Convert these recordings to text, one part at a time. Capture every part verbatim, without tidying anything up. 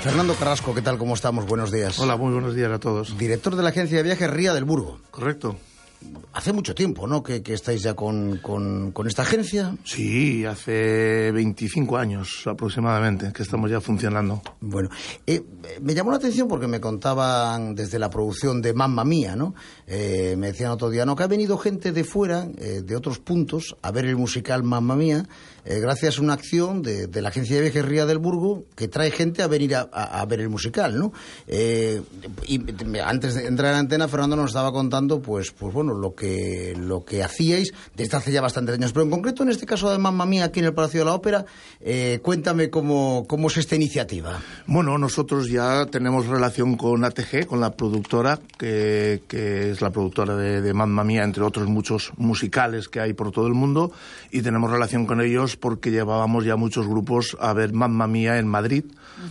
Fernando Carrasco, ¿qué tal? ¿Cómo estamos? Buenos días. Hola, muy buenos días a todos. Director de la agencia de viajes Ría del Burgo. Correcto. Hace mucho tiempo, ¿no?, que, que estáis ya con, con, con esta agencia. Sí, hace veinticinco años aproximadamente que estamos ya funcionando. Bueno, eh, me llamó la atención porque me contaban desde la producción de Mamma Mía, ¿no? Eh, me decían otro día, ¿no?, que ha venido gente de fuera, eh, de otros puntos, a ver el musical Mamma Mía, eh, gracias a una acción de, de la agencia de viajes Ría del Burgo, que trae gente a venir a, a, a ver el musical, ¿no? Eh, y antes de entrar en antena, Fernando nos estaba contando, pues, pues bueno, lo que lo que hacíais desde hace ya bastantes años, pero en concreto en este caso de Mamma Mía aquí en el Palacio de la Ópera, eh, cuéntame cómo, cómo es esta iniciativa. Bueno, nosotros ya tenemos relación con A T G, con la productora, que, que es la productora de, de Mamma Mía, entre otros muchos musicales que hay por todo el mundo, y tenemos relación con ellos porque llevábamos ya muchos grupos a ver Mamma Mía en Madrid.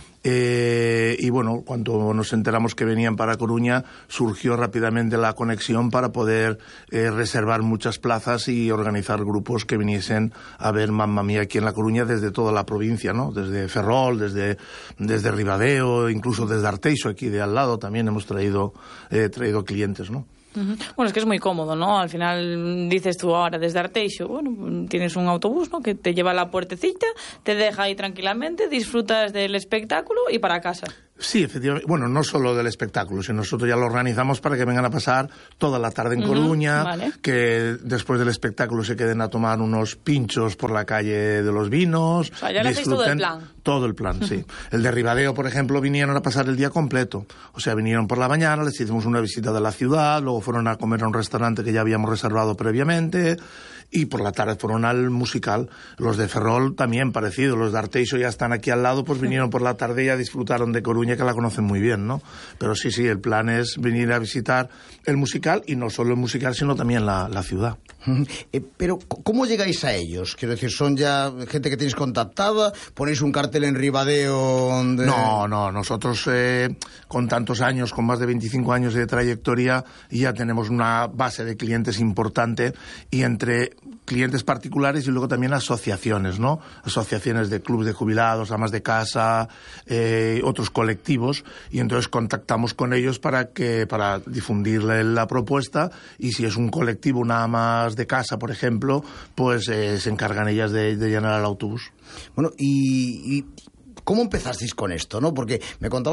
Eh, y bueno, cuando nos enteramos que venían para Coruña, surgió rápidamente la conexión para poder eh, reservar muchas plazas y organizar grupos que viniesen a ver Mamma Mía aquí en La Coruña desde toda la provincia, ¿no? Desde Ferrol, desde, desde Ribadeo, incluso desde Arteixo, aquí de al lado, también hemos traído, eh, traído clientes, ¿no? Uh-huh. Bueno, es que es muy cómodo, ¿no? Al final dices tú ahora desde Arteixo, bueno, tienes un autobús, ¿no?, que te lleva a la puertecita, te deja ahí tranquilamente, disfrutas del espectáculo y para casa. Sí, efectivamente. Bueno, no solo del espectáculo, sino nosotros ya lo organizamos para que vengan a pasar toda la tarde en Coruña, uh-huh, vale. Que después del espectáculo se queden a tomar unos pinchos por la calle de los Vinos. O sea, ya le hacéis todo el plan. Todo el plan, sí. El de Ribadeo, por ejemplo, vinieron a pasar el día completo. O sea, vinieron por la mañana, les hicimos una visita de la ciudad, luego fueron a comer a un restaurante que ya habíamos reservado previamente, y por la tarde fueron al musical. Los de Ferrol también parecido, los de Arteixo ya están aquí al lado, pues vinieron por la tarde y ya disfrutaron de Coruña, que la conocen muy bien, ¿no? Pero sí, sí, el plan es venir a visitar el musical, y no solo el musical, sino también la, la ciudad. Eh, pero, ¿cómo llegáis a ellos? Quiero decir, ¿son ya gente que tenéis contactada? ¿Ponéis un cartel en Ribadeo? De... No, no, nosotros eh, con tantos años, con más de veinticinco años de trayectoria, ya tenemos una base de clientes importante, y entre clientes particulares y luego también asociaciones, ¿no? Asociaciones de clubes de jubilados, amas de casa, eh, otros colectivos, y entonces contactamos con ellos para que para difundirle la propuesta, y si es un colectivo, una amas de casa, por ejemplo, pues eh, se encargan ellas de, de llenar el autobús. Bueno, y, y ¿cómo empezasteis con esto, no? Porque me contaba